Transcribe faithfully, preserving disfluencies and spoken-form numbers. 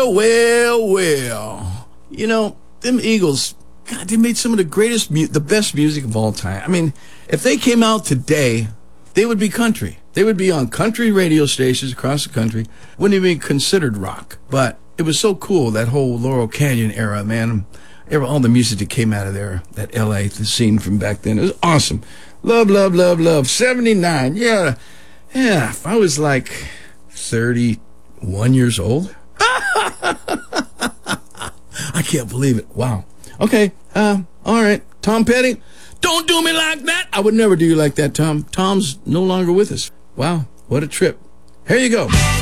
Well, well. You know, them Eagles, God, they made some of the greatest, mu- the best music of all time. I mean, if they came out today, they would be country. They would be on country radio stations across the country. Wouldn't even be considered rock. But it was so cool, that whole Laurel Canyon era, man. All the music that came out of there, that L A, the scene from back then. It was awesome. Love, love, love, love. seventy-nine, yeah. Yeah, if I was like thirty-one years old. I can't believe it. Wow. Okay, uh, all right. Tom Petty, don't do me like that. I would never do you like that, Tom. Tom's no longer with us. Wow, what a trip. Here you go.